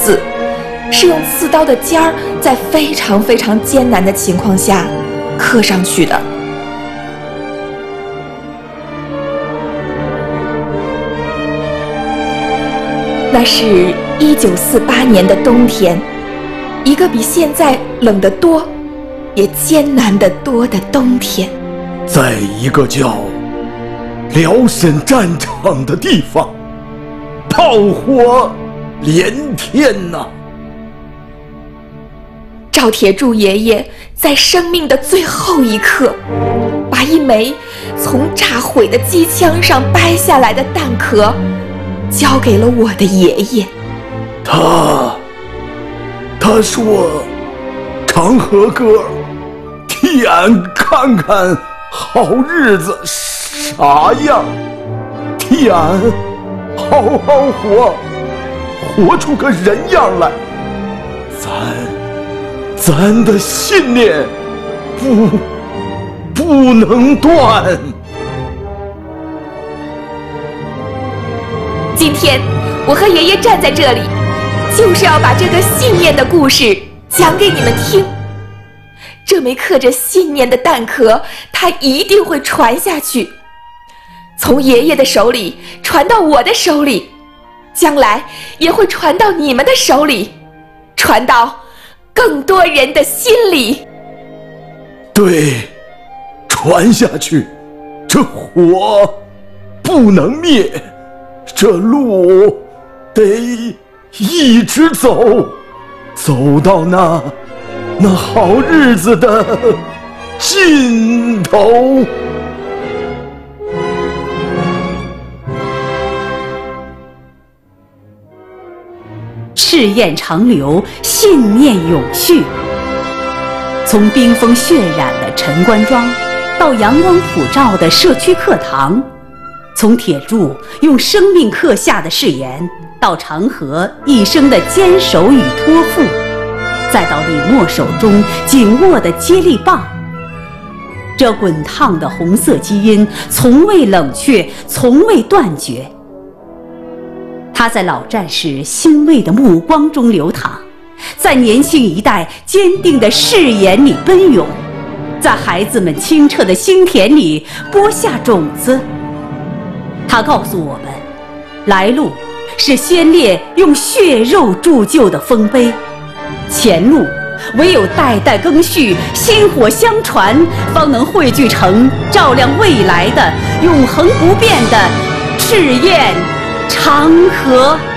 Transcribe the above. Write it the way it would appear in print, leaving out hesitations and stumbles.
字，是用刺刀的尖儿在非常非常艰难的情况下刻上去的。那是1948年的冬天，一个比现在冷得多，也艰难得多的冬天。 在一个叫辽沈战场的地方，炮火连天呐！ 赵铁柱爷爷在生命的最后一刻，把一枚从炸毁的机枪上掰下来的弹壳交给了我的爷爷。 他说：“长河哥，替俺看看好日子啥样，替俺好好活出个人样来。咱的信念不能断。” 今天我和爷爷站在这里，就是要把这个信念的故事讲给你们听。这枚刻着信念的弹壳，它一定会传下去，从爷爷的手里传到我的手里，将来也会传到你们的手里，传到更多人的心里。 对，传下去，这火不能灭，这路得一直走到那好日子的尽头。 试验长流，信念永续。从冰封血染的陈官庄，到阳光普照的社区课堂；从铁柱用生命刻下的誓言，到长河一生的坚守与托付，再到李默手中紧握的接力棒。这滚烫的红色基因从未冷却，从未断绝。它在老战士欣慰的目光中流淌，在年轻一代坚定的誓言里奔涌，在孩子们清澈的心田里播下种子。它告诉我们，来路是先烈用血肉铸就的丰碑，前路唯有代代更续，薪火相传，方能汇聚成照亮未来的永恒不变的赤焰长河。